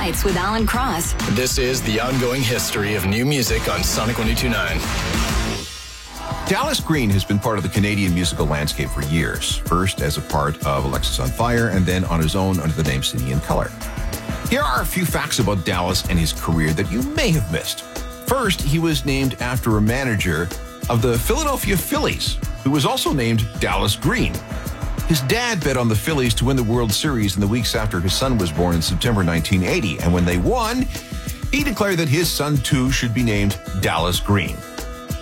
Lights with Alan Cross. This is the ongoing history of new music on Sonic 102.9. Dallas Green has been part of the Canadian musical landscape for years, first as a part of Alexisonfire and then on his own under the name City and Color. Here are a few facts about Dallas and his career that you may have missed. First, he was named after a manager of the Philadelphia Phillies, who was also named Dallas Green. His dad bet on the Phillies to win the World Series in the weeks after his son was born in September 1980, and when they won, he declared that his son too should be named Dallas Green.